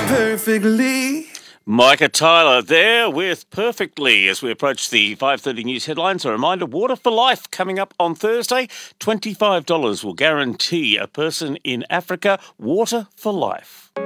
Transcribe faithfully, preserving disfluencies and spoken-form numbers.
perfectly. Micah Tyler there with Perfectly as we approach the five thirty news headlines. A reminder, Water for Life coming up on Thursday. twenty-five dollars will guarantee a person in Africa water for life.